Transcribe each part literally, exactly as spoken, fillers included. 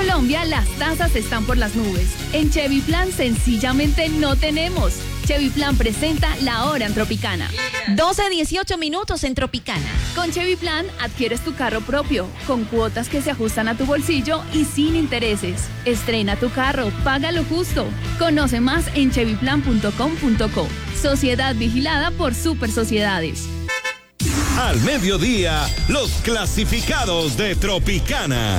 Colombia las tasas están por las nubes. En Chevy Plan sencillamente no tenemos. Chevy Plan presenta La Hora en Tropicana. doce dieciocho minutos en Tropicana. Con Chevy Plan adquieres tu carro propio, con cuotas que se ajustan a tu bolsillo y sin intereses. Estrena tu carro, paga lo justo. Conoce más en chevy plan punto com punto co. Sociedad vigilada por Super Sociedades. Al mediodía, los clasificados de Tropicana.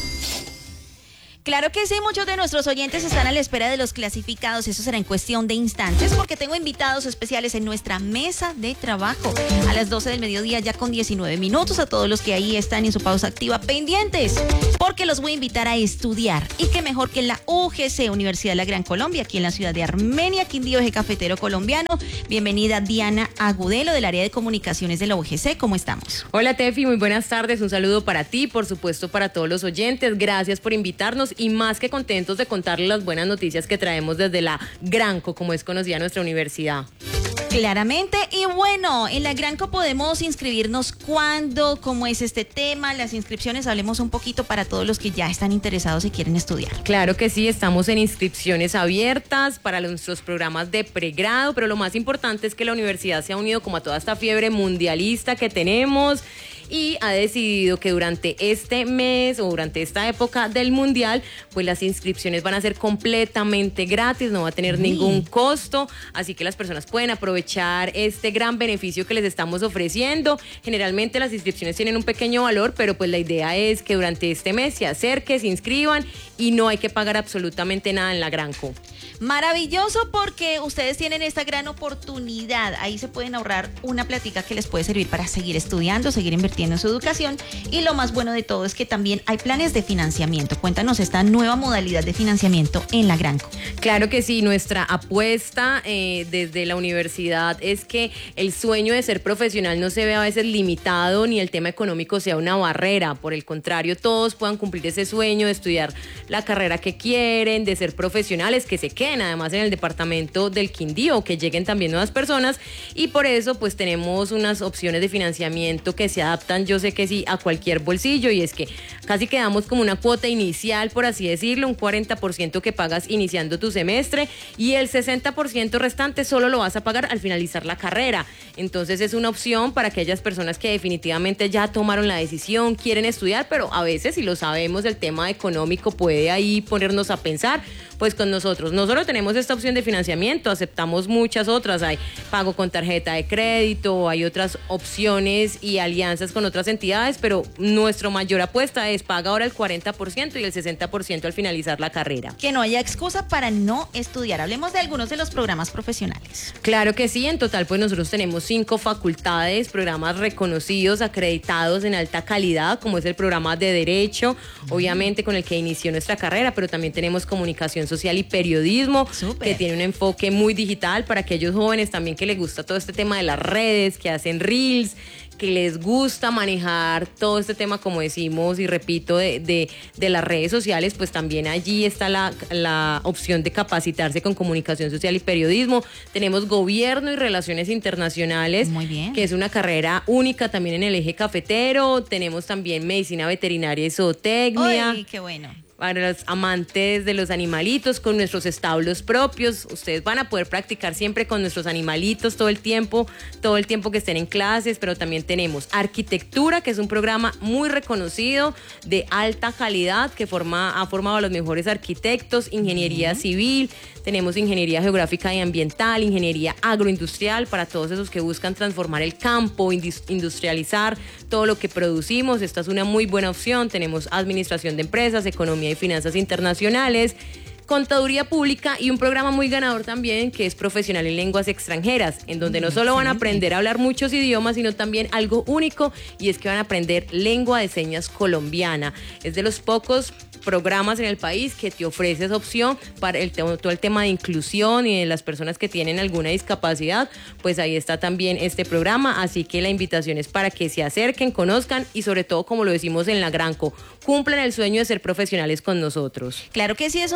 Claro que sí, muchos de nuestros oyentes están a la espera de los clasificados. Eso será en cuestión de instantes porque tengo invitados especiales en nuestra mesa de trabajo a las doce del mediodía, ya con diecinueve minutos. A todos los que ahí están en su pausa activa pendientes, porque los voy a invitar a estudiar. Y qué mejor que en la U G C, Universidad de la Gran Colombia, aquí en la ciudad de Armenia, Quindío, eje cafetero colombiano. Bienvenida Diana Agudelo del área de comunicaciones de la U G C. ¿Cómo estamos? Hola Tefi, muy buenas tardes. Un saludo para ti, por supuesto para todos los oyentes. Gracias por invitarnos. Y más que contentos de contarles las buenas noticias que traemos desde la Granco, como es conocida nuestra universidad. Claramente, y bueno, en la Granco podemos inscribirnos cuándo, cómo es este tema, las inscripciones, hablemos un poquito para todos los que ya están interesados y quieren estudiar. Claro que sí, estamos en inscripciones abiertas para nuestros programas de pregrado, pero lo más importante es que la universidad se ha unido como a toda esta fiebre mundialista que tenemos y ha decidido que durante este mes o durante esta época del mundial, pues las inscripciones van a ser completamente gratis, no va a tener sí. ningún costo, así que las personas pueden aprovechar este gran beneficio que les estamos ofreciendo. Generalmente las inscripciones tienen un pequeño valor, pero pues la idea es que durante este mes se acerquen, se inscriban y no hay que pagar absolutamente nada en la Granco. Maravilloso, porque ustedes tienen esta gran oportunidad. Ahí se pueden ahorrar una plática que les puede servir para seguir estudiando, seguir invirtiendo en su educación. Y lo más bueno de todo es que también hay planes de financiamiento. Cuéntanos esta nueva modalidad de financiamiento en la Granco. Claro que sí, nuestra apuesta eh, desde la universidad es que el sueño de ser profesional no se vea a veces limitado, ni el tema económico sea una barrera. Por el contrario, todos puedan cumplir ese sueño de estudiar la carrera que quieren, de ser profesionales, que se queden además en el departamento del Quindío, que lleguen también nuevas personas, y por eso pues tenemos unas opciones de financiamiento que se adaptan, yo sé que sí, a cualquier bolsillo, y es que casi quedamos como una cuota inicial, por así decirlo, un cuarenta por ciento que pagas iniciando tu semestre y el sesenta por ciento restante solo lo vas a pagar al finalizar la carrera. Entonces es una opción para aquellas personas que definitivamente ya tomaron la decisión, quieren estudiar, pero a veces, si lo sabemos, el tema económico puede ahí ponernos a pensar. Pues con nosotros, no solo tenemos esta opción de financiamiento, aceptamos muchas otras, hay pago con tarjeta de crédito, hay otras opciones y alianzas con otras entidades, pero nuestra mayor apuesta es paga ahora el cuarenta por ciento y el sesenta por ciento al finalizar la carrera. Que no haya excusa para no estudiar. Hablemos de algunos de los programas profesionales. Claro que sí, en total pues nosotros tenemos cinco facultades, programas reconocidos, acreditados en alta calidad, como es el programa de Derecho, uh-huh. obviamente con el que inició nuestra carrera, pero también tenemos Comunicación Social y Periodismo, Super. Que tiene un enfoque muy digital para aquellos jóvenes también que les gusta todo este tema de las redes, que hacen reels, que les gusta manejar todo este tema, como decimos y repito, de, de, de las redes sociales. Pues también allí está la, la opción de capacitarse con Comunicación Social y Periodismo. Tenemos Gobierno y Relaciones Internacionales, muy bien, que es una carrera única también en el eje cafetero. Tenemos también Medicina Veterinaria y Zootecnia. ¡Uy, qué bueno! Para los amantes de los animalitos, con nuestros establos propios. Ustedes van a poder practicar siempre con nuestros animalitos todo el tiempo, todo el tiempo que estén en clases, pero también tenemos Arquitectura, que es un programa muy reconocido, de alta calidad, que forma, ha formado a los mejores arquitectos, Ingeniería uh-huh. Civil, tenemos Ingeniería Geográfica y Ambiental, Ingeniería Agroindustrial, para todos esos que buscan transformar el campo, industrializar todo lo que producimos. Esta es una muy buena opción. Tenemos Administración de Empresas, Economía y Finanzas Internacionales, Contaduría Pública y un programa muy ganador también que es Profesional en Lenguas Extranjeras, en donde no solo van a aprender a hablar muchos idiomas, sino también algo único, y es que van a aprender lengua de señas colombiana. Es de los pocos programas en el país que te ofrece esa opción para el tema, todo el tema de inclusión y de las personas que tienen alguna discapacidad. Pues ahí está también este programa, así que la invitación es para que se acerquen, conozcan y sobre todo, como lo decimos en la Granco, cumplan el sueño de ser profesionales con nosotros. Claro que sí, es un sueño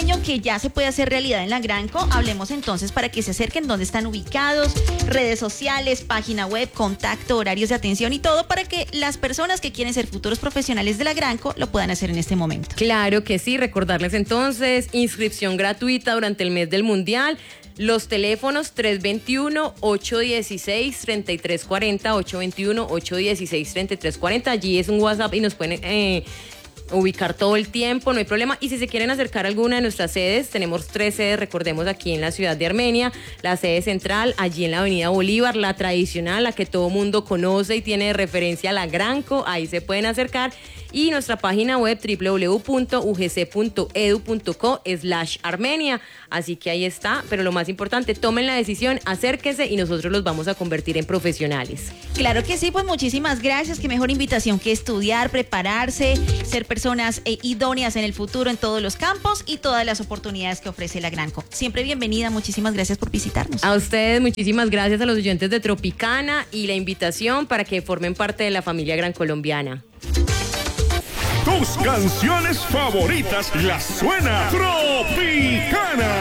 sueño que ya se puede hacer realidad en la Granco. Hablemos entonces para que se acerquen dónde están ubicados, redes sociales, página web, contacto, horarios de atención y todo para que las personas que quieren ser futuros profesionales de la Granco lo puedan hacer en este momento. Claro que sí, recordarles entonces, inscripción gratuita durante el mes del Mundial. Los teléfonos tres dos uno, ocho uno seis, tres tres cuatro cero, ocho dos uno, ocho uno seis, tres tres cuatro cero. Allí es un WhatsApp y nos pueden eh, ubicar todo el tiempo, no hay problema. Y si se quieren acercar a alguna de nuestras sedes, tenemos tres sedes, recordemos, aquí en la ciudad de Armenia, la sede central, allí en la avenida Bolívar, la tradicional, la que todo mundo conoce y tiene de referencia a la Granco, ahí se pueden acercar. Y nuestra página web doble u doble u doble u punto u g c punto e d u punto co slash armenia. Así que ahí está, pero lo más importante, tomen la decisión, acérquense y nosotros los vamos a convertir en profesionales. Claro que sí, pues muchísimas gracias. Qué mejor invitación que estudiar, prepararse, ser personas eh, idóneas en el futuro en todos los campos y todas las oportunidades que ofrece la Granco. Siempre bienvenida, muchísimas gracias por visitarnos. A ustedes, muchísimas gracias a los oyentes de Tropicana y la invitación para que formen parte de la familia Gran Colombiana. Tus canciones favoritas las suena Tropicana.